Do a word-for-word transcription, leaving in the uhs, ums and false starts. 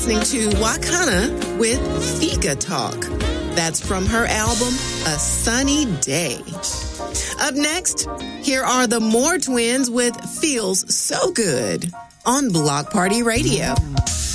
listening to Wakana with Fika Talk. That's from her album, A Sunny Day. Up next, here are the Moore Twins with Feels So Good on Block Party Radio.